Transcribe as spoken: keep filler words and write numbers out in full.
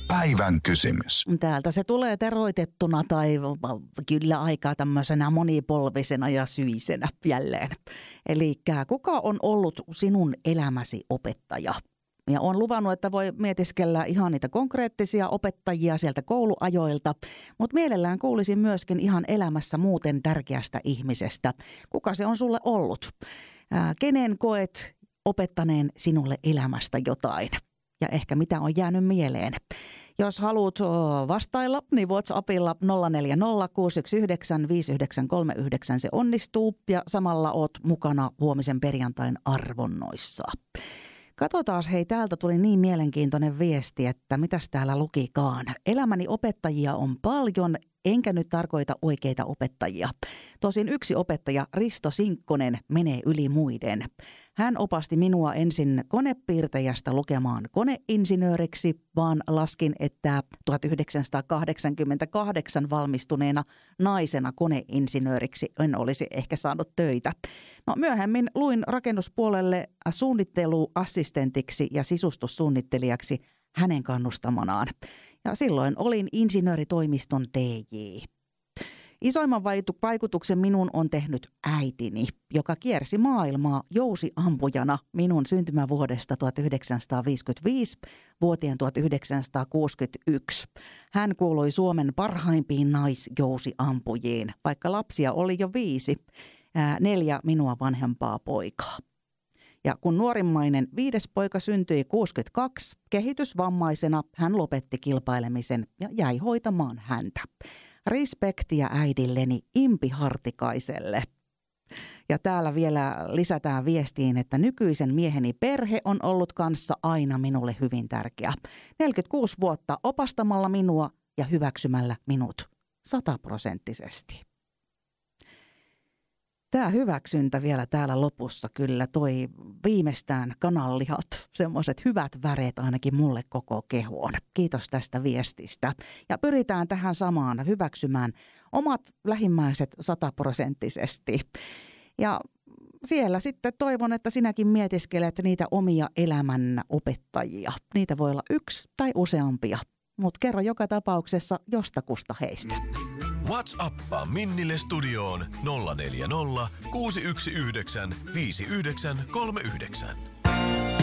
Päivän kysymys. Täältä se tulee teroitettuna tai kyllä aikaa tämmöisenä monipolvisena ja syisenä jälleen. Eli kuka on ollut sinun elämäsi opettaja? Ja on luvannut, että voi mietiskellä ihan niitä konkreettisia opettajia sieltä kouluajoilta, mutta mielellään kuulisin myöskin ihan elämässä muuten tärkeästä ihmisestä. Kuka se on sulle ollut? Ää, kenen koet opettaneen sinulle elämästä jotain? Ja ehkä mitä on jäänyt mieleen? Jos haluat vastailla, niin WhatsAppilla nolla neljä nolla kuusi yksi yhdeksän viisi yhdeksän kolme yhdeksän se onnistuu ja samalla oot mukana huomisen perjantain arvonnoissa. Katsotaan, hei, täältä tuli niin mielenkiintoinen viesti, että mitäs täällä lukikaan. Elämäni opettajia on paljon, enkä nyt tarkoita oikeita opettajia. Tosin yksi opettaja, Risto Sinkkonen, menee yli muiden. Hän opasti minua ensin konepiirtäjästä lukemaan koneinsinööriksi, vaan laskin, että tuhatyhdeksänsataakahdeksankymmentäkahdeksan valmistuneena naisena koneinsinööriksi en olisi ehkä saanut töitä. No, myöhemmin luin rakennuspuolelle suunnitteluassistentiksi ja sisustussuunnittelijaksi hänen kannustamanaan. Ja silloin olin insinööritoimiston T J. Isoimman vaikutuksen minun on tehnyt äitini, joka kiersi maailmaa jousiampujana minun syntymävuodesta tuhatyhdeksänsataaviisikymmentäviisi vuoteen tuhatyhdeksänsataakuusikymmentäyksi. Hän kuului Suomen parhaimpiin naisjousiampujiin, vaikka lapsia oli jo viisi, ää, neljä minua vanhempaa poikaa. Ja kun nuorimmainen viides poika syntyi kuusikymmentäkaksi, kehitysvammaisena hän lopetti kilpailemisen ja jäi hoitamaan häntä. Respektiä äidilleni Impi Hartikaiselle. Ja täällä vielä lisätään viestiin, että nykyisen mieheni perhe on ollut kanssa aina minulle hyvin tärkeä. neljäkymmentäkuusi vuotta opastamalla minua ja hyväksymällä minut sataprosenttisesti. Tämä hyväksyntä vielä täällä lopussa kyllä toi viimeistään kananlihat, semmoiset hyvät väreet ainakin mulle koko kehoon. Kiitos tästä viestistä. Ja pyritään tähän samaan hyväksymään omat lähimmäiset sataprosenttisesti. Ja siellä sitten toivon, että sinäkin mietiskelet niitä omia elämän opettajia. Niitä voi olla yksi tai useampia, mutta kerro joka tapauksessa jostakusta heistä. WhatsAppaa Minnille studioon nolla neljä nolla kuusi yksi yhdeksän viisi yhdeksän kolme yhdeksän.